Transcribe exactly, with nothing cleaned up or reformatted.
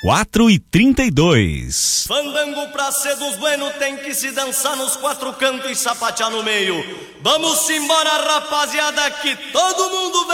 quatro e trinta e dois. Fandango pra ser dos bueno tem que se dançar nos quatro cantos e sapatear no meio. Vamos embora, rapaziada, que todo mundo vem.